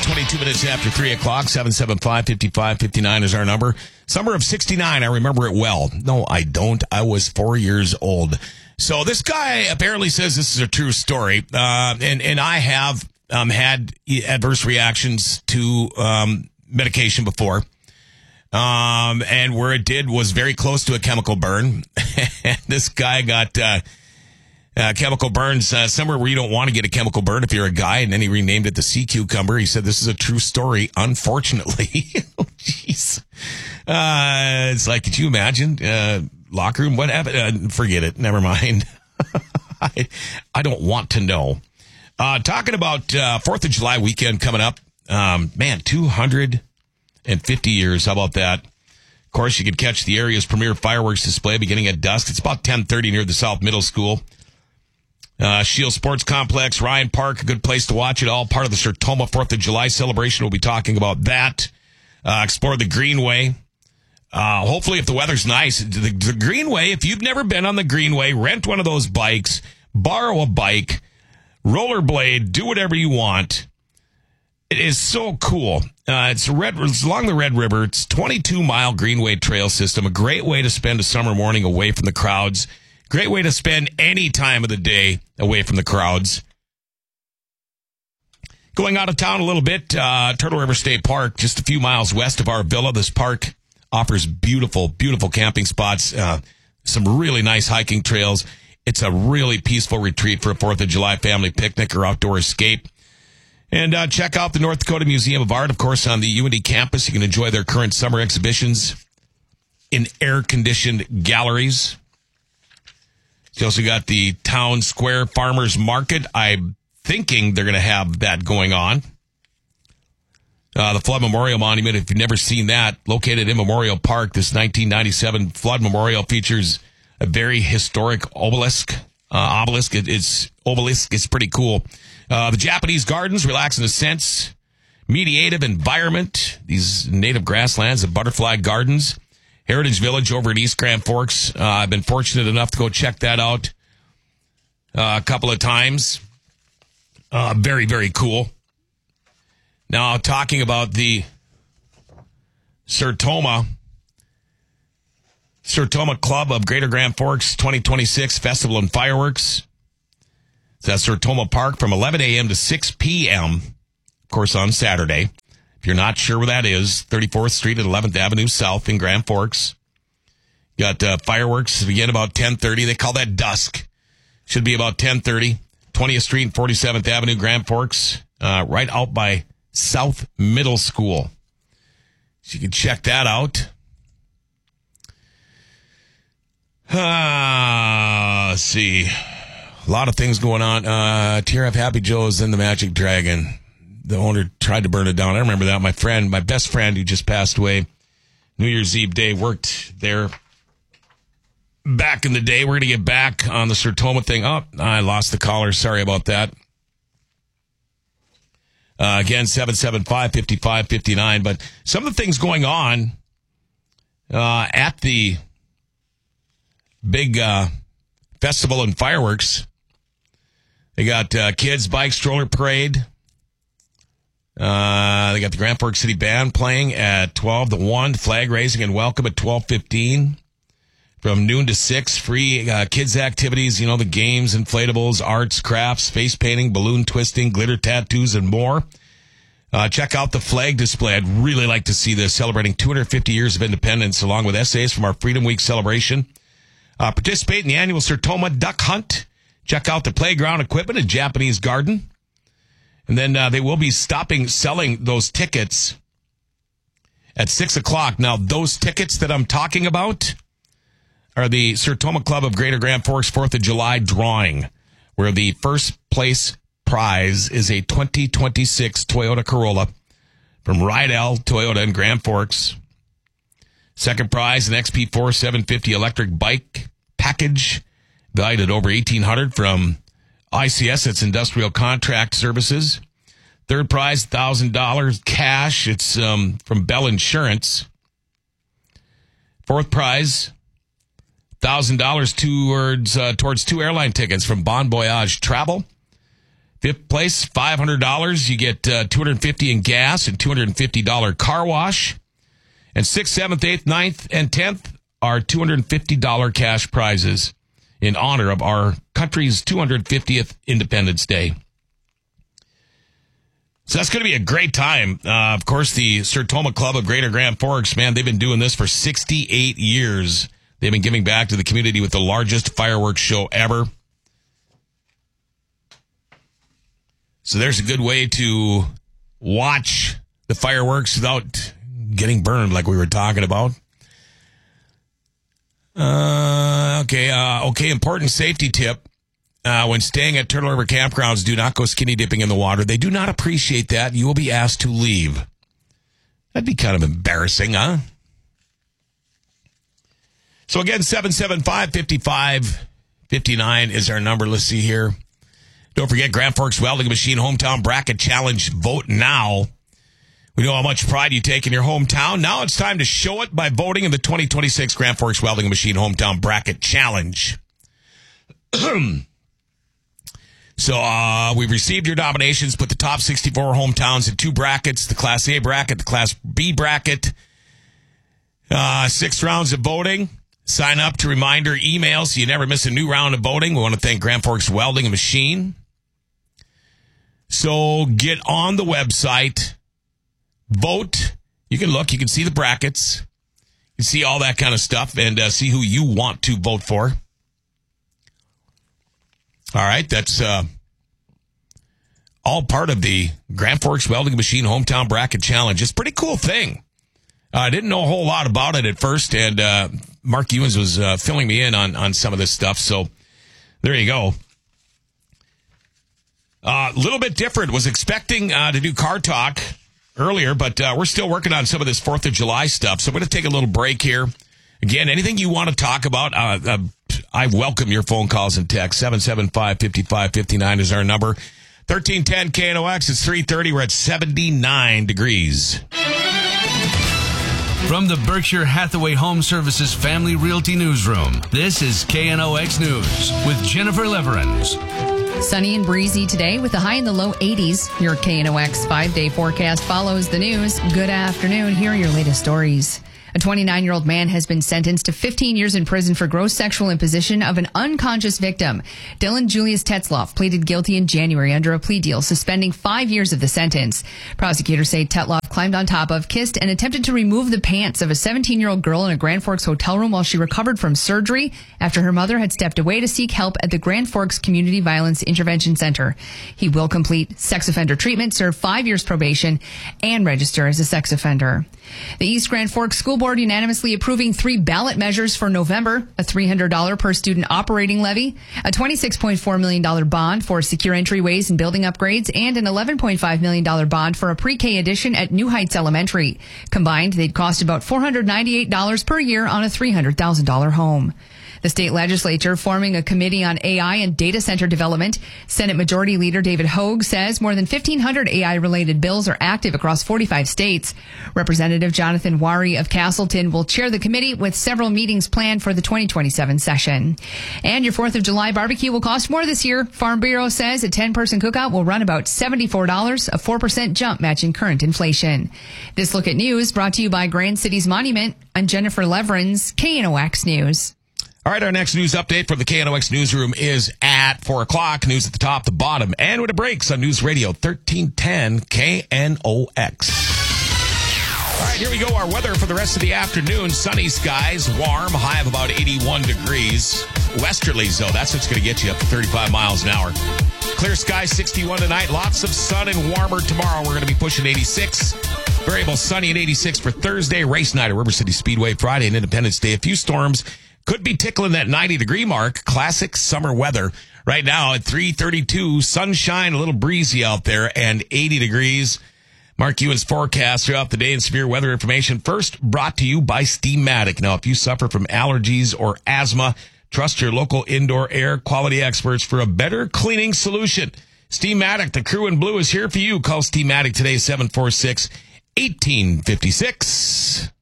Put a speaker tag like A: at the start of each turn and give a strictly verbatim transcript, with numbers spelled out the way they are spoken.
A: twenty-two minutes after three o'clock. seven seven five, five five five nine is our number. Summer of sixty-nine, I remember it well. No, I don't. I was four years old. So this guy apparently says this is a true story. Uh, and, and I have um, had adverse reactions to um, medication before. Um, and where it did was very close to a chemical burn. This guy got... Uh, Uh, chemical burns, uh, somewhere where you don't want to get a chemical burn if you're a guy, and then he renamed it the sea cucumber. He said, this is a true story, unfortunately. Oh, jeez. Uh, it's like, could you imagine? Uh, locker room, what happened? Uh, forget it. Never mind. I, I don't want to know. Uh, talking about uh, fourth of July weekend coming up. Um, man, two hundred fifty years. How about that? Of course, you could catch the area's premier fireworks display beginning at dusk. It's about ten thirty near the South Middle School. Uh, Shield Sports Complex, Ryan Park, a good place to watch it all. Part of the Sertoma fourth of July celebration. We'll be talking about that. Uh, explore the Greenway. Uh, hopefully, if the weather's nice, the, the Greenway, if you've never been on the Greenway, rent one of those bikes, borrow a bike, rollerblade, do whatever you want. It is so cool. Uh, it's, red, it's along the Red River. It's twenty-two mile Greenway trail system. A great way to spend a summer morning away from the crowds. Great way to spend any time of the day away from the crowds. Going out of town a little bit, uh, Turtle River State Park, just a few miles west of our villa. This park offers beautiful, beautiful camping spots, uh, some really nice hiking trails. It's a really peaceful retreat for a fourth of July family picnic or outdoor escape. And uh, check out the North Dakota Museum of Art, of course, on the U N D campus. You can enjoy their current summer exhibitions in air-conditioned galleries. You also got the Town Square Farmers Market. I'm thinking they're going to have that going on. Uh, the Flood Memorial Monument, if you've never seen that, located in Memorial Park, this nineteen ninety-seven Flood Memorial features a very historic obelisk. Uh, obelisk, it, it's obelisk. It's pretty cool. Uh, the Japanese Gardens, relax in a sense. Mediative environment, these native grasslands and butterfly gardens. Heritage Village over at East Grand Forks. Uh, I've been fortunate enough to go check that out uh, a couple of times. Uh, very, very cool. Now, talking about the Sertoma, Sertoma Club of Greater Grand Forks twenty twenty-six Festival and Fireworks. It's at Sertoma Park from eleven a.m. to six p.m., of course, on Saturday. If you're not sure where that is, thirty-fourth Street at eleventh Avenue South in Grand Forks. Got uh, fireworks begin about ten thirty. They call that dusk. Should be about ten thirty. twentieth Street and forty-seventh Avenue, Grand Forks, uh, right out by South Middle School. So you can check that out. Uh, let's see. A lot of things going on. Uh, Tear of Happy Joe's in the Magic Dragon. The owner tried to burn it down. I remember that. My friend, my best friend who just passed away, New Year's Eve day, worked there back in the day. We're going to get back on the Sertoma thing. Oh, I lost the caller. Sorry about that. Uh, again, seven seven five, five five five nine. But some of the things going on uh, at the big uh, festival and fireworks. They got uh, kids, bike, stroller parade. Uh, they got the Grand Forks City Band playing at twelve to one, flag raising and welcome at twelve fifteen. From noon to six, free uh, kids activities, you know, the games, inflatables, arts, crafts, face painting, balloon twisting, glitter tattoos, and more. Uh, check out the flag display. I'd really like to see this, celebrating two hundred fifty years of independence, along with essays from our Freedom Week celebration. Uh, participate in the annual Sertoma Duck Hunt. Check out the playground equipment at Japanese Garden. And then uh, they will be stopping selling those tickets at six o'clock. Now, those tickets that I'm talking about are the Sertoma Club of Greater Grand Forks fourth of July drawing, where the first place prize is a twenty twenty-six Toyota Corolla from Rydell Toyota in Grand Forks. Second prize, an X P four seven fifty electric bike package, valued at over eighteen hundred dollars from I C S, it's Industrial Contract Services. Third prize, one thousand dollars cash. It's um, from Bell Insurance. Fourth prize, one thousand dollars towards uh, towards two airline tickets from Bon Voyage Travel. Fifth place, five hundred dollars. You get uh, two hundred fifty dollars in gas and two hundred fifty dollars car wash. And sixth, seventh, eighth, ninth, and tenth are two hundred fifty dollars cash prizes in honor of our country's two hundred fiftieth Independence Day. So that's going to be a great time. Uh, of course, the Sertoma Club of Greater Grand Forks, man, they've been doing this for sixty-eight years. They've been giving back to the community with the largest fireworks show ever. So there's a good way to watch the fireworks without getting burned like we were talking about. Uh, okay, uh, okay, important safety tip. Uh, when staying at Turtle River campgrounds, do not go skinny dipping in the water. They do not appreciate that. You will be asked to leave. That'd be kind of embarrassing, huh? So again, seven seven five, five five five nine is our number. Let's see here. Don't forget, Grand Forks Welding Machine Hometown Bracket Challenge. Vote now. We know how much pride you take in your hometown. Now it's time to show it by voting in the twenty twenty-six Grand Forks Welding Machine Hometown Bracket Challenge. So uh, we've received your nominations. Put the top sixty-four hometowns in two brackets, the Class A bracket, the Class B bracket. Uh, six rounds of voting. Sign up to reminder emails so you never miss a new round of voting. We want to thank Grand Forks Welding Machine. So get on the website, vote. You can look, you can see the brackets, you can see all that kind of stuff, and uh, see who you want to vote for. All right, that's uh, all part of the Grand Forks Welding Machine Hometown Bracket Challenge. It's a pretty cool thing. Uh, I didn't know a whole lot about it at first, and uh, Mark Ewens was uh, filling me in on, on some of this stuff, so there you go. A uh, little bit different. Was expecting uh, to do Car Talk earlier, but uh, we're still working on some of this fourth of July stuff, so I'm going to take a little break here. Again, anything you want to talk about, uh, uh, I welcome your phone calls and texts. seven seven five, five five five nine is our number. thirteen ten K N O X, it's three thirty. We're at seventy-nine degrees.
B: From the Berkshire Hathaway Home Services Family Realty Newsroom, this is K N O X News with Jennifer Leverins.
C: Sunny and breezy today with a high in the low eighties. Your K N O X five-day forecast follows the news. Good afternoon. Here are your latest stories. A twenty-nine-year-old man has been sentenced to fifteen years in prison for gross sexual imposition of an unconscious victim. Dylan Julius Tetzloff pleaded guilty in January under a plea deal, suspending five years of the sentence. Prosecutors say Tetzloff climbed on top of, kissed, and attempted to remove the pants of a seventeen-year-old girl in a Grand Forks hotel room while she recovered from surgery after her mother had stepped away to seek help at the Grand Forks Community Violence Intervention Center. He will complete sex offender treatment, serve five years probation, and register as a sex offender. The East Grand Forks School Board unanimously approving three ballot measures for November: a three hundred dollars per student operating levy, a twenty-six point four million dollars bond for secure entryways and building upgrades, and an eleven point five million dollars bond for a pre-K addition at New Heights Elementary. Combined, they'd cost about four hundred ninety-eight dollars per year on a three hundred thousand dollars home. The state legislature forming a committee on A I and data center development. Senate Majority Leader David Hogue says more than fifteen hundred A I-related bills are active across forty-five states. Representative Jonathan Wari of Castleton will chair the committee with several meetings planned for the twenty twenty-seven session. And your fourth of July barbecue will cost more this year. Farm Bureau says a ten-person cookout will run about seventy-four dollars, a four percent jump matching current inflation. This Look at News brought to you by Grand Cities Monument. I'm Jennifer Leverins, K N O X News.
A: All right, our next news update from the K N O X newsroom is at four o'clock. News at the top, the bottom, and with the breaks on News Radio thirteen ten K N O X. All right, here we go. Our weather for the rest of the afternoon. Sunny skies, warm, high of about eighty-one degrees. Westerlies, though, that's what's going to get you up to thirty-five miles an hour. Clear skies, sixty-one tonight. Lots of sun and warmer tomorrow. We're going to be pushing eighty-six. Variable sunny at eighty-six for Thursday. Race night at River City Speedway. Friday and Independence Day. A few storms. Could be tickling that ninety degree mark. Classic summer weather. Right now at three thirty-two, sunshine, a little breezy out there, and eighty degrees. Mark Ewan's forecast throughout the day and severe weather information. First, brought to you by Steamatic. Now, if you suffer from allergies or asthma, trust your local indoor air quality experts for a better cleaning solution. Steamatic, the crew in blue, is here for you. Call Steamatic today, seven four six, one eight five six.